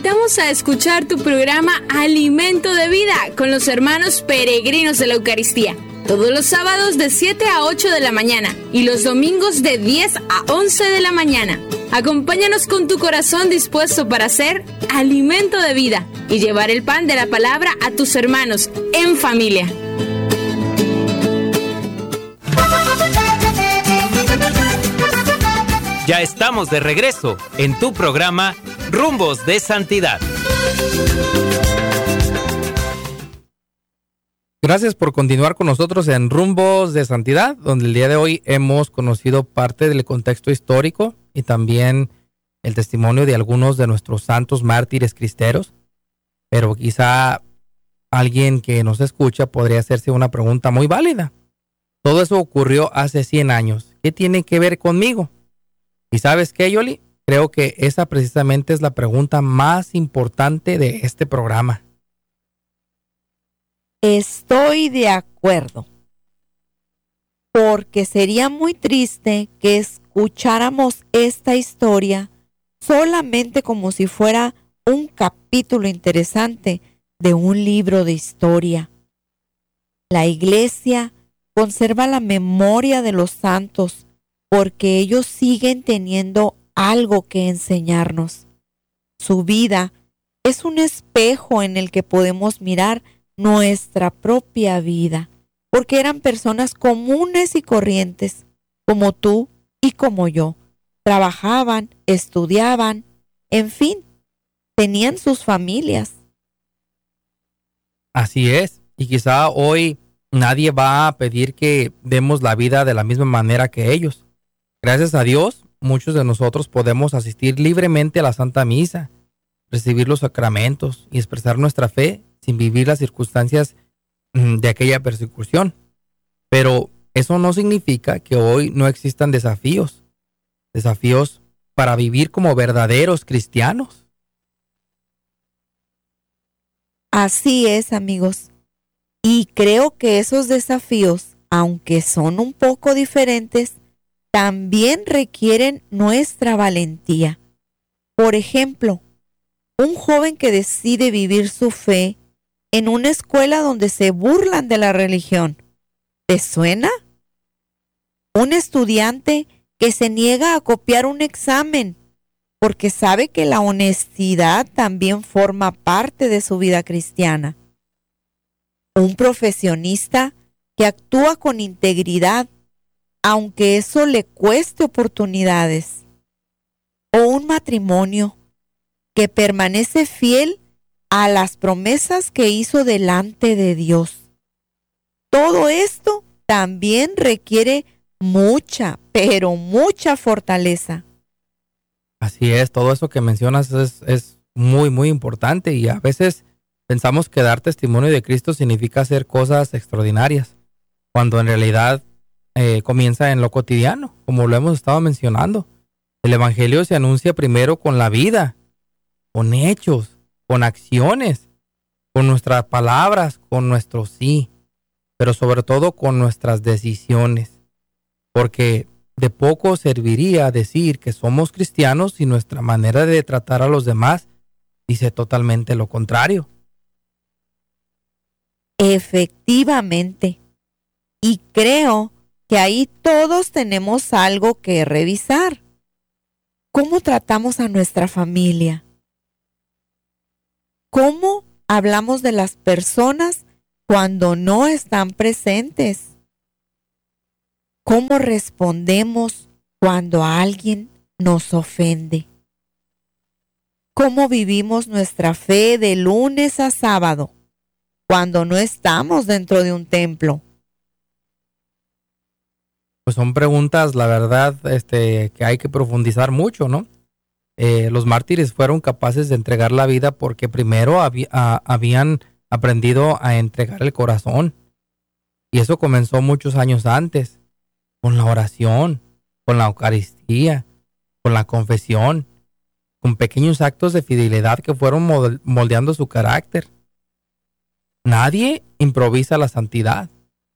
invitamos a escuchar tu programa Alimento de Vida con los hermanos peregrinos de la Eucaristía. Todos los sábados de 7 a 8 de la mañana y los domingos de 10 a 11 de la mañana. Acompáñanos con tu corazón dispuesto para hacer alimento de vida y llevar el pan de la palabra a tus hermanos en familia. Ya estamos de regreso en tu programa Rumbos de Santidad. Gracias por continuar con nosotros en Rumbos de Santidad, donde el día de hoy hemos conocido parte del contexto histórico y también el testimonio de algunos de nuestros santos mártires cristeros. Pero quizá alguien que nos escucha podría hacerse una pregunta muy válida. Todo eso ocurrió hace 100 años. ¿Qué tiene que ver conmigo? ¿Y sabes qué, Yoli? Creo que esa precisamente es la pregunta más importante de este programa. Estoy de acuerdo, porque sería muy triste que escucháramos esta historia solamente como si fuera un capítulo interesante de un libro de historia. La Iglesia conserva la memoria de los santos porque ellos siguen teniendo algo que enseñarnos. Su vida es un espejo en el que podemos mirar nuestra propia vida, porque eran personas comunes y corrientes, como tú y como yo. Trabajaban, estudiaban, en fin, tenían sus familias. Así es, y quizá hoy nadie va a pedir que demos la vida de la misma manera que ellos. Gracias a Dios, muchos de nosotros podemos asistir libremente a la Santa Misa, recibir los sacramentos y expresar nuestra fe sin vivir las circunstancias de aquella persecución. Pero eso no significa que hoy no existan desafíos para vivir como verdaderos cristianos. Así es, amigos. Y creo que esos desafíos, aunque son un poco diferentes, también requieren nuestra valentía. Por ejemplo, un joven que decide vivir su fe en una escuela donde se burlan de la religión. ¿Te suena? Un estudiante que se niega a copiar un examen porque sabe que la honestidad también forma parte de su vida cristiana. Un profesionista que actúa con integridad, aunque eso le cueste oportunidades. O un matrimonio que permanece fiel a las promesas que hizo delante de Dios. Todo esto también requiere mucha, pero mucha fortaleza. Así es, todo eso que mencionas es muy, muy importante y a veces pensamos que dar testimonio de Cristo significa hacer cosas extraordinarias, cuando en realidad comienza en lo cotidiano, como lo hemos estado mencionando. El Evangelio se anuncia primero con la vida, con hechos, con acciones, con nuestras palabras, con nuestro sí, pero sobre todo con nuestras decisiones, porque de poco serviría decir que somos cristianos si nuestra manera de tratar a los demás dice totalmente lo contrario. Efectivamente. Y creo que ahí todos tenemos algo que revisar. ¿Cómo tratamos a nuestra familia? ¿Cómo hablamos de las personas cuando no están presentes? ¿Cómo respondemos cuando alguien nos ofende? ¿Cómo vivimos nuestra fe de lunes a sábado cuando no estamos dentro de un templo? Pues son preguntas, la verdad, que hay que profundizar mucho, ¿no? Los mártires fueron capaces de entregar la vida porque primero habían aprendido a entregar el corazón. Y eso comenzó muchos años antes, con la oración, con la Eucaristía, con la confesión, con pequeños actos de fidelidad que fueron moldeando su carácter. Nadie improvisa la santidad.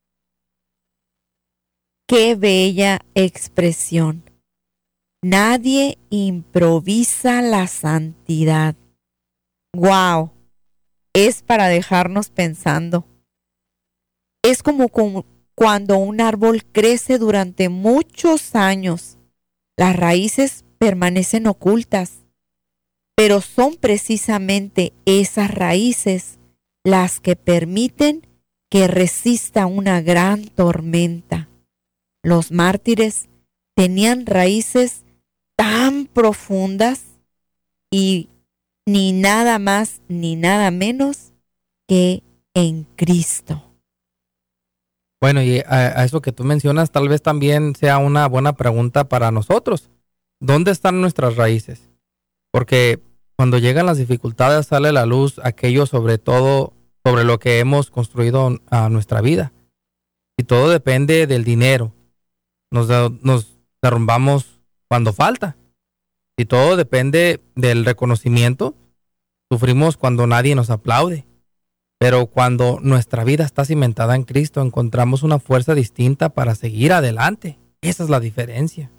¡Qué bella expresión! Nadie improvisa la santidad. Wow, es para dejarnos pensando. Es como cuando un árbol crece durante muchos años. Las raíces permanecen ocultas, pero son precisamente esas raíces las que permiten que resista una gran tormenta. Los mártires tenían raíces tan profundas y ni nada más ni nada menos que en Cristo. Bueno, y a eso que tú mencionas, tal vez también sea una buena pregunta para nosotros. ¿Dónde están nuestras raíces? Porque cuando llegan las dificultades sale a la luz aquello sobre todo, sobre lo que hemos construido a nuestra vida. Y todo depende del dinero. Nos derrumbamos cuando falta. Y todo depende del reconocimiento. Sufrimos cuando nadie nos aplaude. Pero cuando nuestra vida está cimentada en Cristo, encontramos una fuerza distinta para seguir adelante. Esa es la diferencia.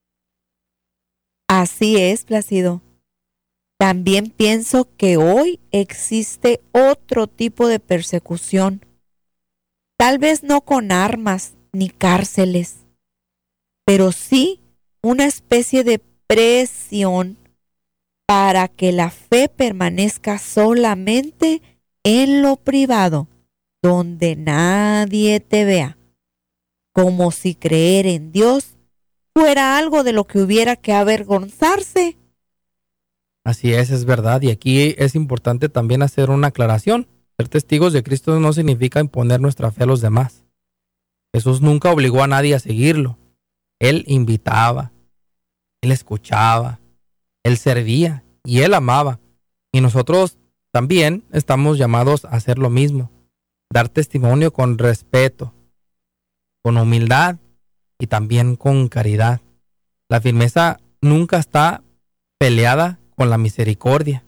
Así es, Plácido. También pienso que hoy existe otro tipo de persecución. Tal vez no con armas ni cárceles, pero sí una especie de presión para que la fe permanezca solamente en lo privado, donde nadie te vea, como si creer en Dios fuera algo de lo que hubiera que avergonzarse. Así es verdad. Y aquí es importante también hacer una aclaración. Ser testigos de Cristo no significa imponer nuestra fe a los demás. Jesús nunca obligó a nadie a seguirlo. Él invitaba, Él escuchaba, Él servía y Él amaba. Y nosotros también estamos llamados a hacer lo mismo. Dar testimonio con respeto, con humildad y también con caridad. La firmeza nunca está peleada con la misericordia.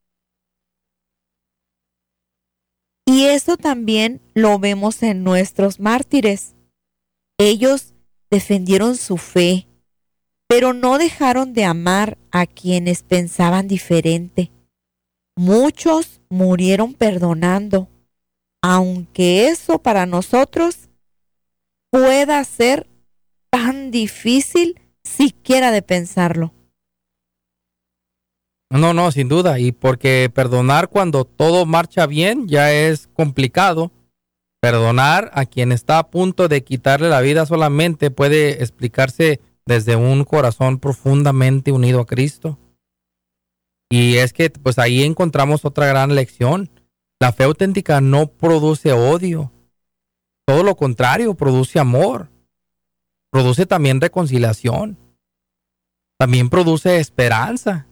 Y eso también lo vemos en nuestros mártires. Ellos defendieron su fe, pero no dejaron de amar a quienes pensaban diferente. Muchos murieron perdonando, aunque eso para nosotros pueda ser tan difícil siquiera de pensarlo. No, sin duda. Y porque perdonar cuando todo marcha bien ya es complicado. Perdonar a quien está a punto de quitarle la vida solamente puede explicarse desde un corazón profundamente unido a Cristo. Y es que pues ahí encontramos otra gran lección. La fe auténtica no produce odio. Todo lo contrario, produce amor. Produce también reconciliación. También produce esperanza.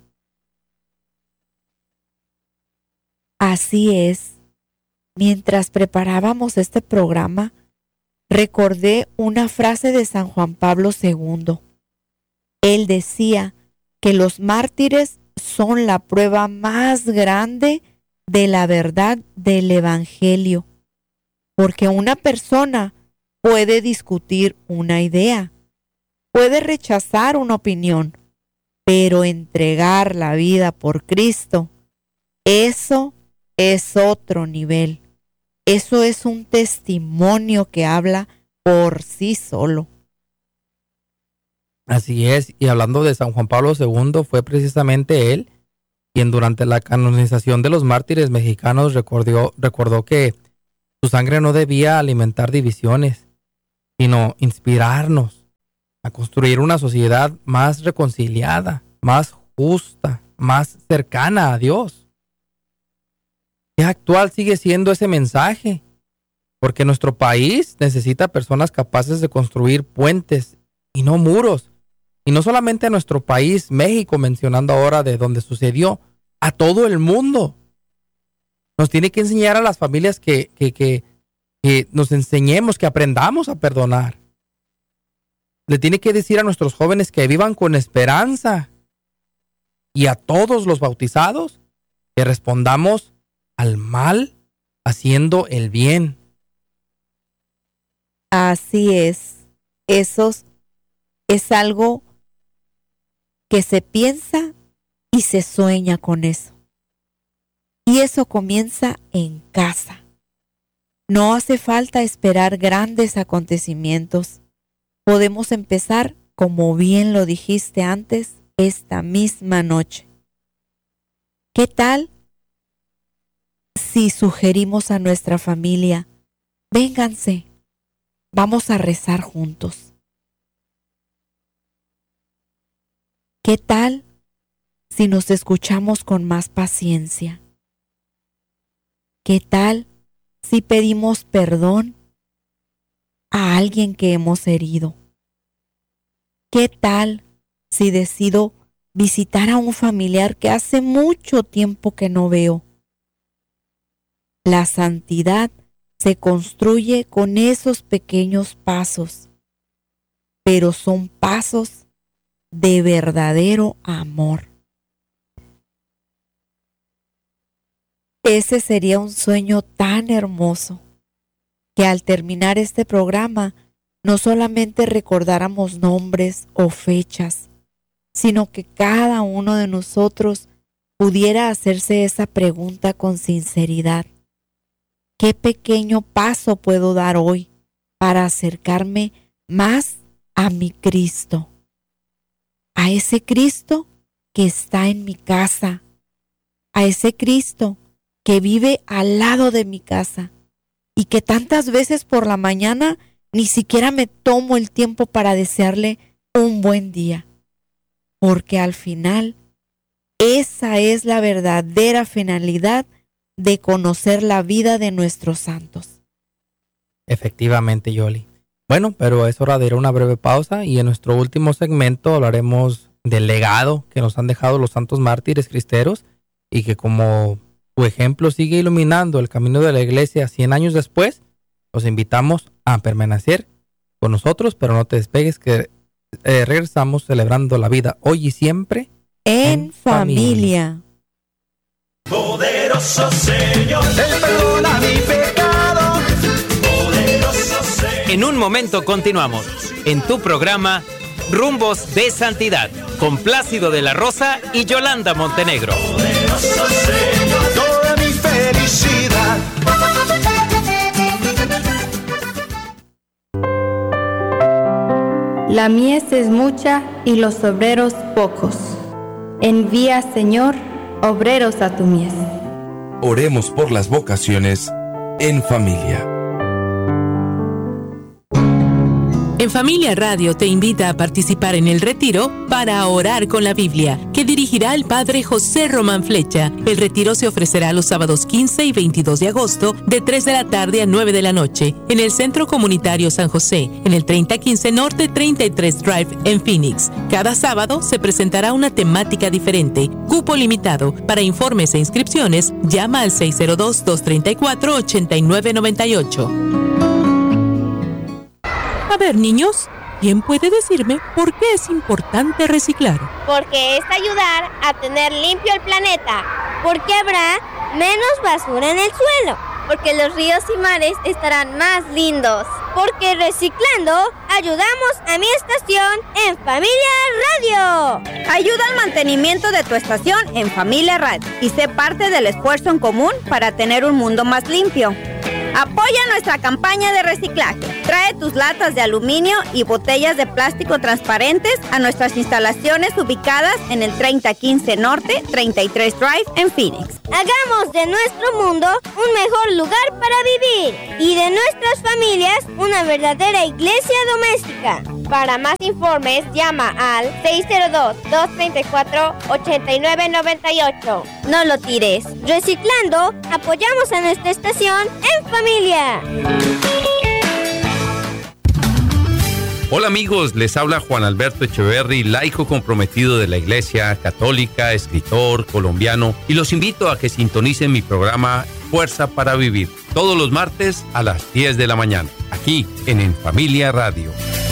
Así es. Mientras preparábamos este programa, recordé una frase de San Juan Pablo II. Él decía que los mártires son la prueba más grande de la verdad del Evangelio, porque una persona puede discutir una idea, puede rechazar una opinión, pero entregar la vida por Cristo, eso es otro nivel. Eso es un testimonio que habla por sí solo. Así es, y hablando de San Juan Pablo II, fue precisamente él quien durante la canonización de los mártires mexicanos recordó que su sangre no debía alimentar divisiones, sino inspirarnos a construir una sociedad más reconciliada, más justa, más cercana a Dios. ¿Qué actual sigue siendo ese mensaje? Porque nuestro país necesita personas capaces de construir puentes y no muros. Y no solamente a nuestro país, México, mencionando ahora de donde sucedió, a todo el mundo. Nos tiene que enseñar a las familias que nos enseñemos, que aprendamos a perdonar. Le tiene que decir a nuestros jóvenes que vivan con esperanza. Y a todos los bautizados que respondamos al mal haciendo el bien. Así es. Eso es algo que se piensa y se sueña con eso. Y eso comienza en casa. No hace falta esperar grandes acontecimientos. Podemos empezar, como bien lo dijiste antes, esta misma noche. ¿Qué tal si sugerimos a nuestra familia, vénganse, vamos a rezar juntos? ¿Qué tal si nos escuchamos con más paciencia? ¿Qué tal si pedimos perdón a alguien que hemos herido? ¿Qué tal si decido visitar a un familiar que hace mucho tiempo que no veo? La santidad se construye con esos pequeños pasos, pero son pasos de verdadero amor. Ese sería un sueño tan hermoso que al terminar este programa no solamente recordáramos nombres o fechas, sino que cada uno de nosotros pudiera hacerse esa pregunta con sinceridad. ¿Qué pequeño paso puedo dar hoy para acercarme más a mi Cristo? A ese Cristo que está en mi casa, a ese Cristo que vive al lado de mi casa y que tantas veces por la mañana ni siquiera me tomo el tiempo para desearle un buen día. Porque al final, esa es la verdadera finalidad de conocer la vida de nuestros santos. Efectivamente, Yoli. Bueno, pero es hora de ir a una breve pausa y en nuestro último segmento hablaremos del legado que nos han dejado los santos mártires cristeros y que como su ejemplo sigue iluminando el camino de la iglesia 100 años después, los invitamos a permanecer con nosotros, pero no te despegues que regresamos celebrando la vida hoy y siempre en familia. Poderoso Señor, Él perdona mi pecado. Poderoso Señor. En un momento continuamos en tu programa Rumbos de Santidad con Plácido de la Rosa y Yolanda Montenegro. Poderoso Señor, toda mi felicidad. La mies es mucha y los obreros pocos. Envía, Señor, obreros a tu mies. Oremos por las vocaciones en familia. En Familia Radio te invita a participar en el retiro para orar con la Biblia, que dirigirá el Padre José Román Flecha. El retiro se ofrecerá los sábados 15 y 22 de agosto, de 3 de la tarde a 9 de la noche, en el Centro Comunitario San José, en el 3015 Norte 33 Drive, en Phoenix. Cada sábado se presentará una temática diferente. Cupo limitado. Para informes e inscripciones, llama al 602-234-8998. A ver, niños, ¿quién puede decirme por qué es importante reciclar? Porque es ayudar a tener limpio el planeta. Porque habrá menos basura en el suelo. Porque los ríos y mares estarán más lindos. Porque reciclando, ayudamos a mi estación en Familia Radio. Ayuda al mantenimiento de tu estación en Familia Radio y sé parte del esfuerzo en común para tener un mundo más limpio. Apoya nuestra campaña de reciclaje. Trae tus latas de aluminio y botellas de plástico transparentes a nuestras instalaciones ubicadas en el 3015 Norte, 33 Drive, en Phoenix. Hagamos de nuestro mundo un mejor lugar para vivir y de nuestras familias una verdadera iglesia doméstica. Para más informes, llama al 602-234-8998. No lo tires. Reciclando, apoyamos a nuestra estación en familia. Hola amigos, les habla Juan Alberto Echeverry, laico comprometido de la Iglesia Católica, escritor colombiano, y los invito a que sintonicen mi programa Fuerza para Vivir, todos los martes a las 10 de la mañana, aquí en Familia Radio.